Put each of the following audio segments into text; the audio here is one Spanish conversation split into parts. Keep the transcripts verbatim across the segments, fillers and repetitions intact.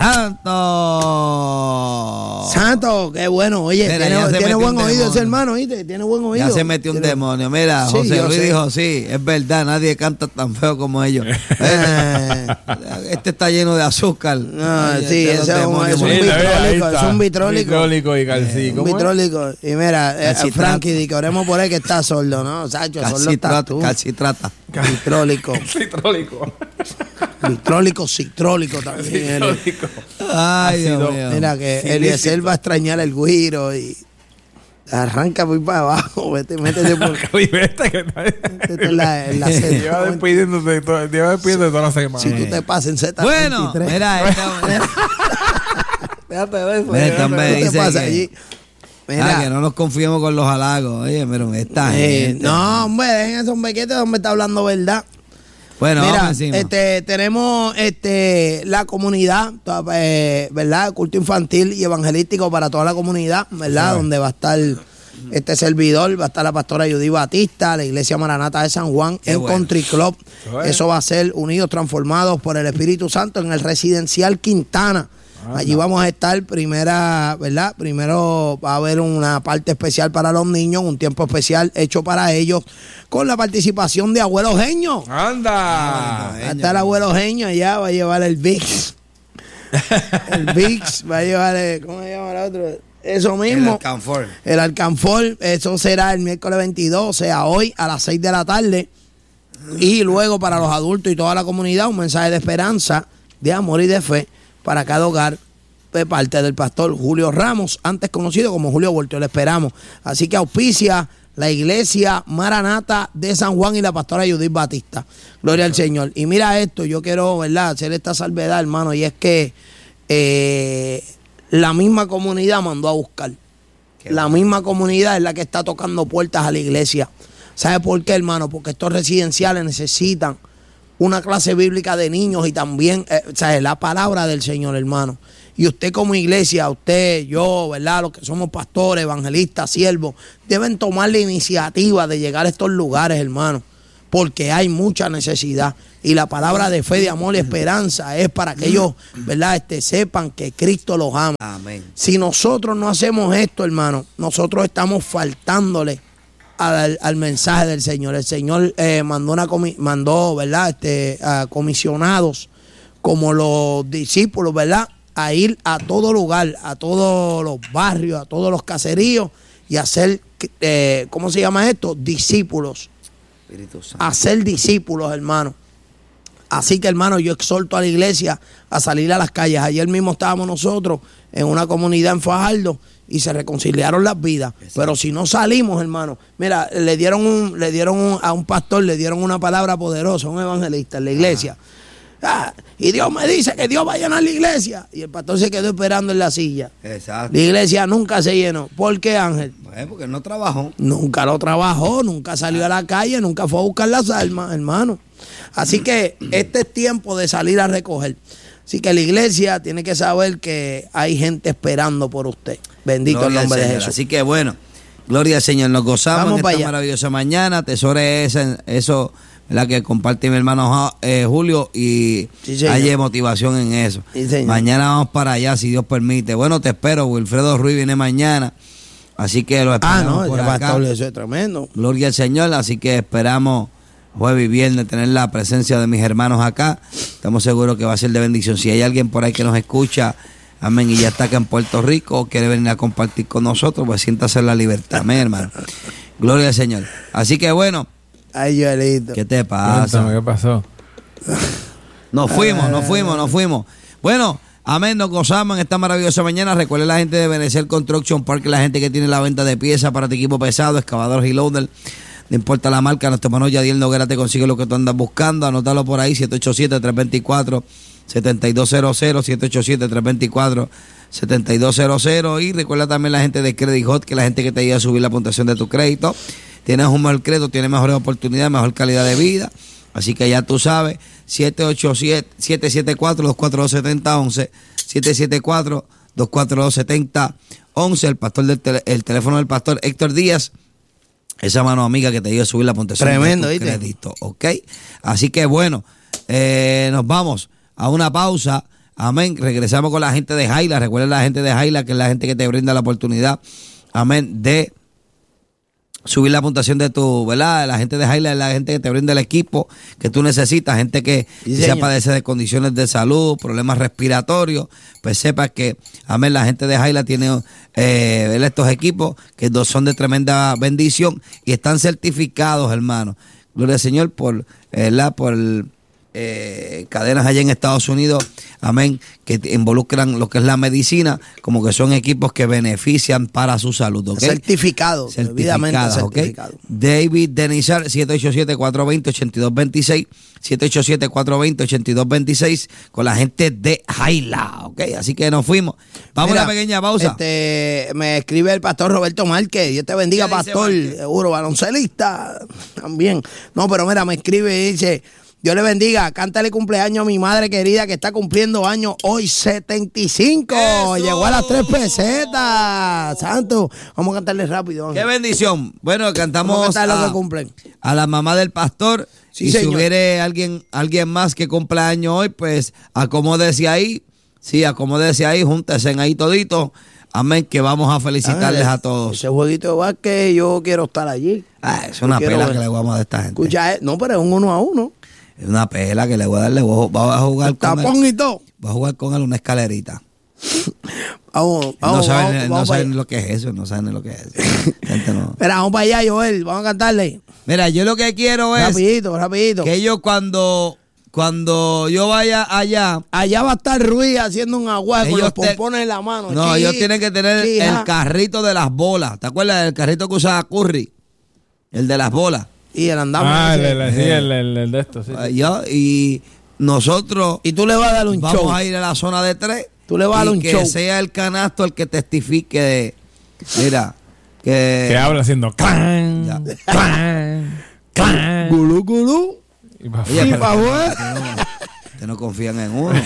Santo. Santo, qué bueno. Oye, Mira, tiene, tiene buen oído demonio. ese hermano, ¿viste? Tiene buen oído. Ya se metió un tiene... demonio. Mira, Sí, José yo Luis sé. dijo, sí, es verdad, nadie canta tan feo como ellos. Eh, Este está lleno de azúcar. no, Ay, sí, este ese es un, demonios es un Sí, la verdad, ahí vitrólico, es está. un vitrólico. Vitrólico y calcí. Un ¿Cómo es? vitrólico. Y mira, eh, Calcitrato. Frankie, di que oremos por él que está sordo, ¿no? Sacho, sordo está Calcitrata, tú. calcitrata. Vitrólico. Vitrólico. Vitrólico, citrólico también. él. Vitrólico. Ay, Dios Ácido. mío. Mira que Sí, Eliezer lícito. va a extrañar el guiro y arranca por para abajo, vete, métete por Vivete que métete en la, en la Z. Lleva despidiéndote de to- lleva despidiéndote toda la semana. Si tú te pasas en Z Bueno, veintitrés, mira, esta, déjate de eso. Mira, déjate hombre, de eso, dice te pasas que- allí. ah, Mira, que no nos confiemos con los halagos. Oye, pero esta eh, gente. no, hombre, dejen esos bequetes, hombre, está hablando verdad. Bueno, vamos Mira, encima. este, tenemos este, la comunidad, eh, ¿verdad? Culto infantil y evangelístico para toda la comunidad, ¿verdad? Sí. Donde va a estar este servidor, va a estar la pastora Judy Batista, la iglesia Maranata de San Juan, Qué en bueno. Country Club. Eso es. Eso va a ser unidos, transformados por el Espíritu Santo en el residencial Quintana. Allí vamos a estar primera, ¿verdad? Primero va a haber una parte especial para los niños, un tiempo especial hecho para ellos, con la participación de Abuelo Genio. Anda. Va a estar el Abuelo Genio allá, va a llevar el Vix. El Vix, va a llevar, el, ¿cómo se llama el otro? Eso El mismo. Alcanfor. El Alcanfor, eso será el miércoles veintidós, o sea, hoy a las seis de la tarde. Y luego para los adultos y toda la comunidad, un mensaje de esperanza, de amor y de fe para cada hogar de parte del pastor Julio Ramos, antes conocido como Julio Volteo. Le esperamos. Así que auspicia la iglesia Maranata de San Juan y la pastora Judith Batista. Gloria al Señor. Y mira esto, yo quiero, ¿verdad?, hacer esta salvedad, hermano, y es que eh, la misma comunidad mandó a buscar. Qué La misma comunidad es la que está tocando puertas a la iglesia. ¿Sabe por qué, hermano? Porque estos residenciales necesitan una clase bíblica de niños y también, eh, o sea, la palabra del Señor, hermano. Y usted como iglesia, usted, yo, ¿verdad? Los que somos pastores, evangelistas, siervos, deben tomar la iniciativa de llegar a estos lugares, hermano, porque hay mucha necesidad. Y la palabra de fe, de amor y esperanza es para que ellos, ¿verdad?, este, sepan que Cristo los ama. Amén. Si nosotros no hacemos esto, hermano, nosotros estamos faltándole al, al mensaje del Señor. El Señor eh, mandó, una comi- mandó, ¿verdad?, este, a comisionados como los discípulos, ¿verdad?, a ir a todo lugar, a todos los barrios, a todos los caseríos y hacer, eh, ¿cómo se llama esto? Discípulos. Espíritu Santo. Hacer discípulos, hermano. Así que, hermano, yo exhorto a la iglesia a salir a las calles. Ayer mismo estábamos nosotros en una comunidad en Fajardo y se reconciliaron las vidas. Exacto. Pero si no salimos, hermano, mira, le dieron un, le dieron un- a un pastor, le dieron una palabra poderosa, a un evangelista en la iglesia. Ah, y Dios me dice que Dios va a llenar la iglesia. Y el pastor se quedó esperando en la silla. Exacto. La iglesia nunca se llenó. ¿Por qué, Ángel? Bueno, porque no trabajó. Nunca lo trabajó, nunca salió a la calle, nunca fue a buscar las almas, hermano. Así que este es tiempo de salir a recoger. Así que la iglesia tiene que saber que hay gente esperando por usted. Bendito Gloria el nombre al de Señor. Jesús. Así que bueno, gloria al Señor. Nos gozamos Vamos en para esta allá. maravillosa mañana. Tesore ese, eso, ¿verdad?, que comparte mi hermano eh, Julio y Sí, señor. haya motivación en eso. Sí, señor. Mañana vamos para allá, si Dios permite. Bueno, te espero. Wilfredo Ruiz viene mañana. Así que lo Ah, esperamos no, por el acá. pastor, eso es tremendo. Gloria al Señor, así que esperamos jueves y viernes tener la presencia de mis hermanos acá. Estamos seguros que va a ser de bendición. Si hay alguien por ahí que nos escucha, amén, y ya está acá en Puerto Rico o quiere venir a compartir con nosotros, pues siéntase en la libertad, amén, hermano. Gloria al Señor. Así que bueno, Ay, Joelito. ¿qué te Cuéntame, pasa? ¿qué pasó? Nos fuimos, nos fuimos, nos fuimos. Bueno, amén, nos gozamos en esta maravillosa mañana. Recuerden la gente de Benecer Construction Park, la gente que tiene la venta de piezas para tu equipo pesado, excavadores y loader. No importa la marca, nuestro hermano Yadiel Noguera te consigue lo que tú andas buscando. Anótalo por ahí, siete ocho siete, tres dos cuatro, siete dos cero cero, siete ocho siete, tres dos cuatro, siete dos cero cero. Y recuerda también la gente de Credit Hot, que es la gente que te ayuda a subir la puntuación de tu crédito. Tienes un mejor crédito, tienes mejores oportunidades, mejor calidad de vida. Así que ya tú sabes, siete ocho siete, siete siete cuatro, dos cuatro dos, siete cero uno uno, siete siete cuatro, dos cuatro dos, siete cero uno uno. El pastor del tele- el teléfono del pastor Héctor Díaz. Esa mano amiga que te ayuda a subir la puntuación Tremendo, de tu ¿viste? crédito, ¿ok? Así que bueno, eh, nos vamos a una pausa. Amén. Regresamos con la gente de Jaila. Recuerda la gente de Jaila, que es la gente que te brinda la oportunidad, amén, de subir la puntuación de tu, ¿verdad? La gente de Jaila es la gente que te brinda el equipo que tú necesitas, gente que Sí, quizá señor. padece de condiciones de salud, problemas respiratorios, pues sepa que, amén, la gente de Jaila tiene eh, ¿verdad? Estos equipos que dos son de tremenda bendición y están certificados, hermano. Gloria al Señor por, ¿verdad? Por eh, cadenas allá en Estados Unidos, amén, que te- involucran lo que es la medicina, como que son equipos que benefician para su salud, ¿ok? Certificado, debidamente Certificadas, ¿ok? certificado. David Denizar, siete ocho siete, cuatro dos cero, ocho dos dos seis, siete ocho siete, cuatro dos cero, ocho dos dos seis, con la gente de Jaila, ¿ok? Así que nos fuimos. Vamos Mira, a una pequeña pausa. Este, me escribe el pastor Roberto Márquez. Dios te bendiga, ¿Qué dice pastor. Márquez? Seguro, baloncelista. También. No, pero mira, me escribe y dice: Dios le bendiga, cántale cumpleaños a mi madre querida que está cumpliendo años hoy, setenta y cinco. ¡Eso! Llegó a las tres pesetas. Santo. Vamos a cantarle rápido. ¡Qué Ángel. bendición! Bueno, cantamos Vamos a cantar lo a, que cumplen. a la mamá del pastor. Sí, y si señor. hubiere alguien, alguien más que cumpla años hoy, pues acomódese ahí. Sí, acomódese ahí, júntense ahí todito. Amén, que vamos a felicitarles Ángel, a todos. Ese jueguito de básquet, yo quiero estar allí. Ah, es una Yo quiero pela ver. que le vamos a dar a esta gente. Escucha, eh, no, pero es un uno a uno. Es una pela que le voy a darle. Voy a- voy a jugar con Tapón él. y todo. Voy a jugar con él una escalerita. Vamos, no vamos, saben, vamos, no vamos para saben allá. lo que es eso, no saben ni lo que es eso. Gente, no. Espera, vamos para allá, Joel. Vamos a cantarle. Mira, yo lo que quiero es Rapidito, rapidito. que ellos cuando, cuando yo vaya allá, Allá va a estar Ruiz haciendo un aguaje con ellos los te- pompones en la mano. no, Chi, ellos tienen que tener chi, el ah. carrito de las bolas. ¿Te acuerdas del carrito que usaba Curry? El de las bolas. Y el andamio Ah, el, ese. el- sí, el, el- el de esto, sí. Eh, yo- y nosotros Y tú le vas a dar un vamos show. a ir a la zona de tres. Tú le vas a dar y un que show. sea el canasto el que testifique de, mira, que, Que habla haciendo clan, Ya. clan, clan. Gulú, gulú. Y pa' Oye, Y afuera. pa' afuera. ustedes no, ustedes no confían en uno.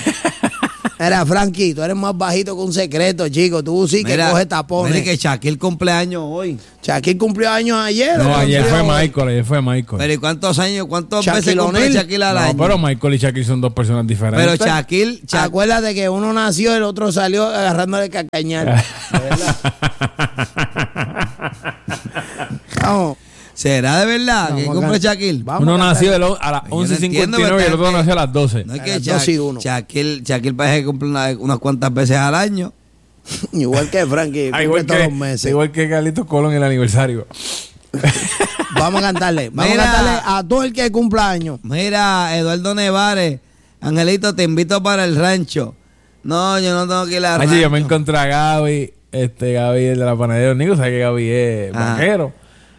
Era Frankie, tú eres más bajito que un secreto, chico. Tú sí que Mira, coges tapones. mire que Shaquille cumpleaños hoy. Shaquille cumplió años ayer. No, ¿o ayer fue cumplió hoy? Michael, ayer fue Michael. Pero ¿y cuántos años, cuántas Shaquille veces cumple O'Neal. Shaquille al No, año? pero Michael y Shaquille son dos personas diferentes. Pero Shaquille, Sha- Acuérdate que uno nació y el otro salió agarrándole cacañal. Vamos. ¿será de verdad que Vamos cumple acá. Shaquille? Vamos Uno a cantar. nació de lo- a las Yo no once cincuenta y entiendo, nueve y el ¿verdad? otro nació a las doce. No es A que las Sha- dos y uno. Shaquille, Shaquille parece que cumple una- unas cuantas veces al año. Igual que Frankie, Ah, cumple igual, todos que, los meses. igual que Carlitos Colón en el aniversario. Vamos a cantarle. Vamos Mira. a cantarle a todo el que cumpla años. Mira, Eduardo Nevares, Angelito, te invito para el rancho. No, yo no tengo que ir al Ay, rancho. yo me encontré a Gaby, este Gaby el de la panadería Nico, sabes que Gaby es Ajá. vaquero.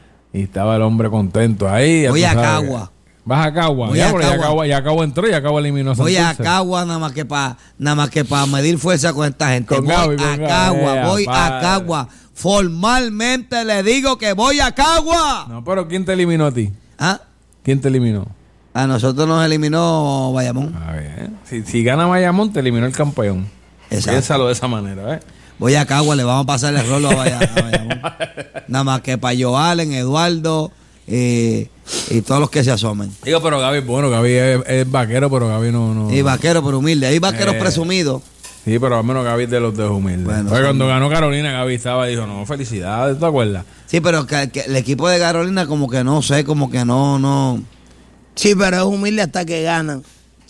Y estaba el hombre contento ahí. ya Voy tú a sabes. Cagua. Vas a Cagua. Voy ya, a pero ya Cagua. Cagua, ya Cagua entró, ya Cagua eliminó a Voy a Santurce. Cagua nada más que para nada más que para medir fuerza con esta gente. Con voy Gaby, a con Gaby. Cagua, Eh, voy a padre. Cagua. Formalmente le digo que voy a Cagua. No, pero ¿quién te eliminó a ti? ¿Ah? ¿Quién te eliminó? A nosotros nos eliminó Bayamón. A ver, si, si gana Bayamón, te eliminó el campeón. Exacto. Piénsalo de esa manera, ¿eh? Voy a Cagua, le vamos a pasar el rolo a Baya- a Bayamón. Nada más que para Joalen, Eduardo eh, y todos los que se asomen. Digo, pero Gaby, bueno, Gaby es, es vaquero, pero Gaby no... no Y vaquero, pero humilde. Hay vaqueros Eh. presumidos. Sí, pero al menos Gaby es de los de humildes. Bueno, Porque son- cuando ganó Carolina, Gaby estaba y dijo, no, felicidades, ¿te acuerdas? Sí, pero que, que el equipo de Carolina como que no sé, como que no, no. Sí, pero es humilde hasta que ganan.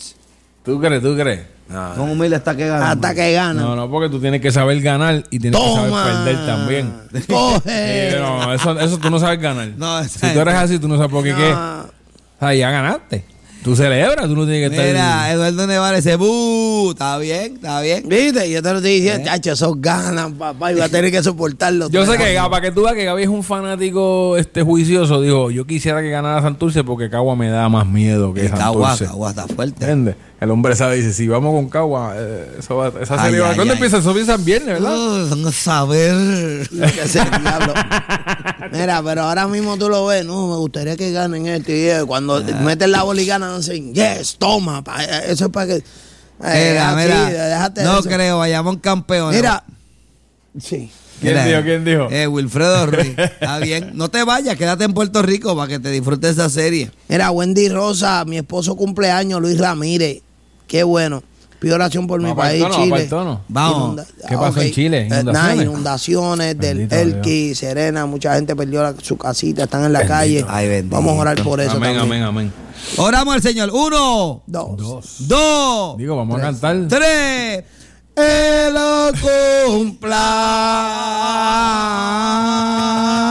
¿Tú crees, tú crees? No, Son humildes hasta que ganan. Hasta que ganan. no, no, porque tú tienes que saber ganar y tienes que Toma. saber perder también. Coge. Sí, no, eso, eso tú no sabes ganar. No, si tú eres así, tú no sabes por qué. qué. No. O sea, ya ganaste. Tú celebras, tú no tienes que estar... Mira, Eduardo Nevares dice, ¡buh! Está bien, está bien. ¿Viste? Yo te lo estoy ¿Eh? diciendo, chacho, esos ganan, papá, y va a tener que soportarlo. Yo sé todo. que para que tú veas que Gaby es un fanático este juicioso, dijo, yo quisiera que ganara Santurce porque Cagua me da más miedo que El Cagua, Santurce. Cagua está fuerte. ¿Entiendes? El hombre sabe, dice, si vamos con Cagua, eh, eso va, esa Ay, serie va. ay, ¿Cuándo ay. empieza? Eso empieza el viernes, ¿verdad? Uh, van a saber. Lo que sea el diablo. Mira, pero ahora mismo tú lo ves, no, me gustaría que ganen esto y eso. Cuando Ah. meten la bola y ganan, dicen, yes, toma, pa- eso es para que... Eh, Mira, así, mira, déjate de no eso. creo, Bayamón campeón. Mira, sí. ¿Quién Mira, dijo? ¿Quién dijo? Eh, Wilfredo Ruiz. Está bien. No te vayas, quédate en Puerto Rico para que te disfrutes esa serie. Mira, Wendy Rosa, mi esposo cumpleaños, Luis Ramírez. Qué bueno. Pido oración por mi ¿Va para el país, tono, va para el Chile. tono? Vamos. Inunda- ¿Qué pasó ok. en Chile? Eh, nada, ¿Inundaciones? inundaciones del Bendito Elqui, Serena, mucha gente perdió la- su casita, están en la calle. Ay, bendito. Vamos a orar por eso Amén, también. amén, amén. Oramos al Señor. Uno, Dos. Dos. dos, Digo, vamos a cantar. tres. Él lo cumpla.